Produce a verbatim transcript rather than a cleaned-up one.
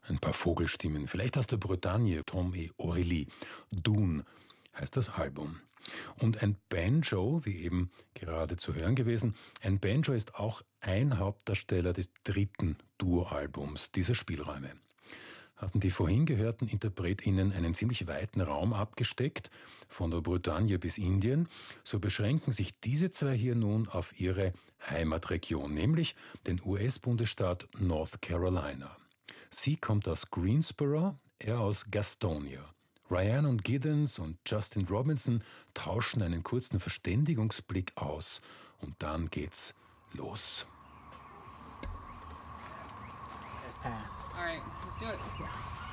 Ein paar Vogelstimmen, vielleicht aus der Bretagne, Tom et Aurélie. Dune heißt das Album. Und ein Banjo, wie eben gerade zu hören gewesen, ein Banjo ist auch ein Hauptdarsteller des dritten Dur-Albums dieser Spielräume. Hatten die vorhin gehörten InterpretInnen einen ziemlich weiten Raum abgesteckt, von der Bretagne bis Indien, so beschränken sich diese zwei hier nun auf ihre Heimatregion, nämlich den U S-Bundesstaat North Carolina. Sie kommt aus Greensboro, er aus Gastonia. Ryan und Giddens und Justin Robinson tauschen einen kurzen Verständigungsblick aus und dann geht's los. It's passed. All right, let's do it.